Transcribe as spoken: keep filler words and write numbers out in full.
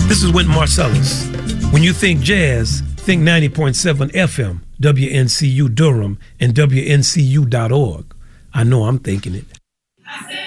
This is Wynton Marsalis. When you think jazz, think ninety point seven F M, W N C U Durham, and W N C U dot org. I know I'm thinking it.